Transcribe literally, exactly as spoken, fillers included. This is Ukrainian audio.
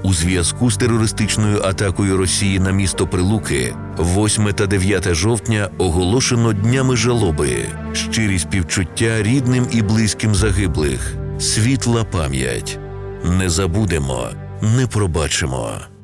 У зв'язку з терористичною атакою Росії на місто Прилуки восьме та дев'яте жовтня оголошено днями жалоби. Щирі співчуття рідним і близьким загиблих. Світла пам'ять. Не забудемо, не пробачимо.